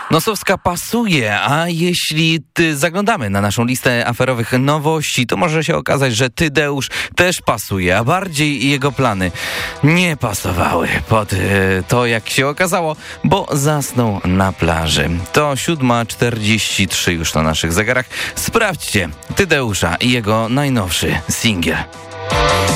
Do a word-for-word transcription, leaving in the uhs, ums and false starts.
Nosowska pasuje, a jeśli ty zaglądamy na naszą listę aferowych nowości, to może się okazać, że Tadeusz też pasuje, a bardziej jego plany nie pasowały pod e, to, jak się okazało, bo zasnął na plaży. To siódma czterdzieści trzy już na naszych zegarach. Sprawdźcie Tadeusza i jego najnowszy singiel.